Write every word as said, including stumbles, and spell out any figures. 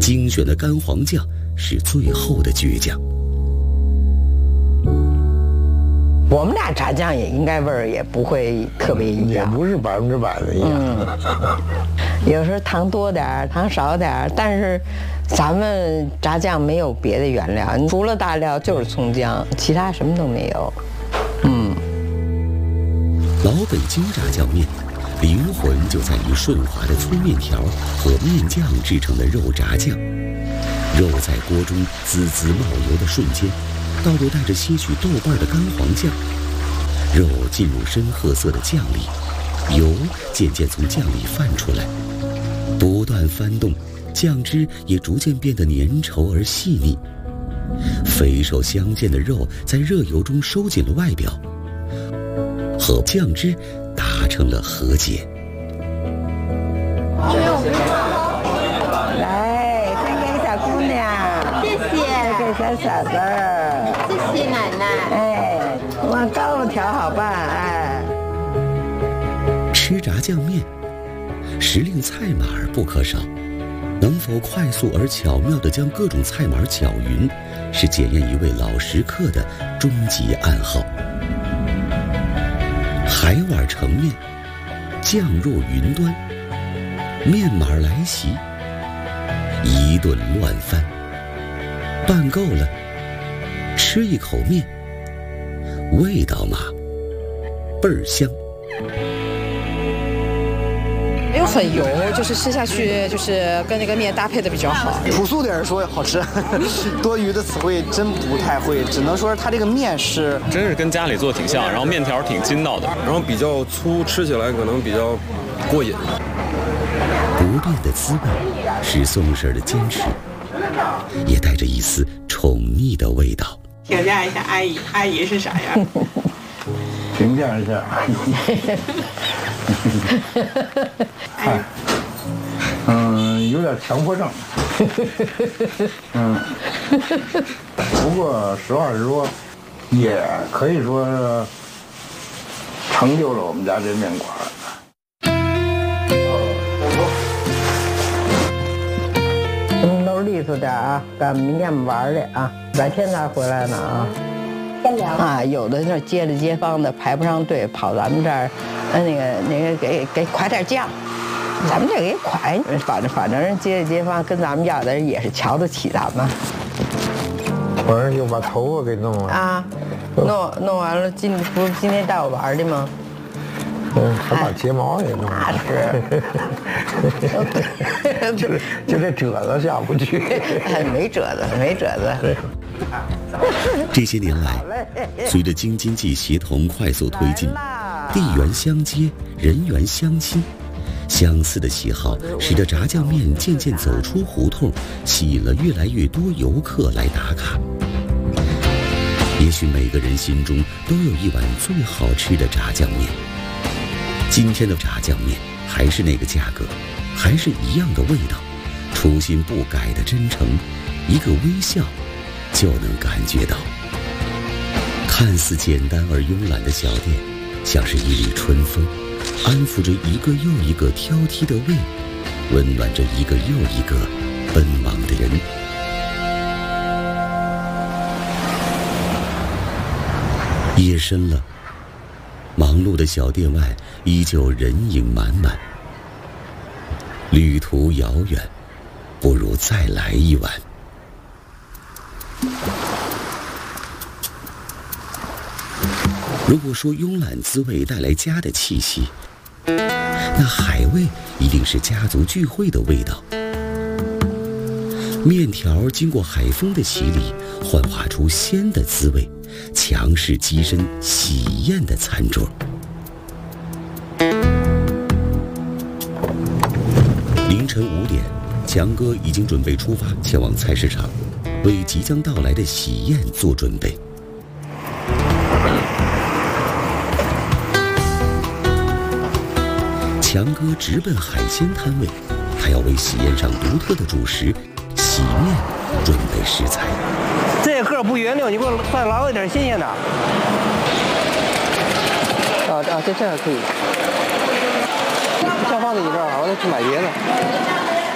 精选的干黄酱是最后的倔强。 我们俩炸酱也应该味儿也不会特别一样， 也不是百分之百的一样。 嗯，有时候糖多点儿，糖少点儿，但是咱们炸酱没有别的原料，除了大料就是葱姜，其他什么都没有。嗯， 老北京炸酱面，灵魂就在于顺滑的粗面条和面酱制成的肉炸酱。肉在锅中滋滋冒油的瞬间，倒入带着些许豆瓣的干黄酱，肉进入深褐色的酱里，油渐渐从酱里泛出来，不断翻动，酱汁也逐渐变得粘稠而细腻。肥瘦相间的肉在热油中收紧了外表，和酱汁达成了和解。 来，先给小姑娘， 谢谢， 给小嫂子， 谢谢奶奶。 哎，往高了调好办，哎。 吃炸酱面，时令菜码不可少。能否快速而巧妙地将各种菜码搅匀，是检验一位老食客的终极暗号。海碗盛面，酱入云端，面码来袭，一顿乱翻。拌够了，吃一口面，味道嘛，倍儿香。 没有很油，就是吃下去就是跟那个面搭配的比较好。 朴素点说好吃，多余的词汇真不太会，只能说它这个面是真是跟家里做挺像，然后面条挺筋道的， 然后比较粗，吃起来可能比较过瘾。 不变的滋味是宋婶的坚持，也带着一丝宠溺的味道。 评价一下阿姨，阿姨是啥样？ 评价一下。哎，嗯，有点强迫症。嗯，不过实话实说，也可以说是成就了我们家这面馆。 嗯，都利索点啊，赶明天我们玩去啊，白天才回来呢啊。先聊啊，有的那接着街坊的排不上队，跑咱们这儿，呃，那个那个给给㧟点酱，咱们这给㧟，反正反正人接着街坊跟咱们要的人也是瞧得起咱们。 完了又把头发给弄了啊，弄弄完了，今不是今天带我玩的吗？ 嗯，还把睫毛也弄了。 那是， 就就这褶子下不去。 没褶子，没褶子。 这些年来，随着京津冀协同快速推进，地缘相接，人员相亲，相似的喜好使得炸酱面渐渐走出胡同，吸引了越来越多游客来打卡。也许每个人心中都有一碗最好吃的炸酱面。今天的炸酱面还是那个价格，还是一样的味道，初心不改的真诚，一个微笑就能感觉到。看似简单而慵懒的小店，像是一缕春风，安抚着一个又一个挑剔的胃，温暖着一个又一个奔忙的人。夜深了，忙碌的小店外依旧人影满满。旅途遥远，不如再来一碗。如果说慵懒滋味带来家的气息，那海味一定是家族聚会的味道。面条经过海风的洗礼，幻化出鲜的滋味，强势跻身喜宴的餐桌。凌晨五点，强哥已经准备出发前往菜市场，为即将到来的喜宴做准备。强哥直奔海鲜摊位，他要为喜宴上独特的主食喜面准备食材。 这个不圆溜，你给我再捞一点新鲜的。啊啊，这这样可以。酱放在你这儿，我再去买别的。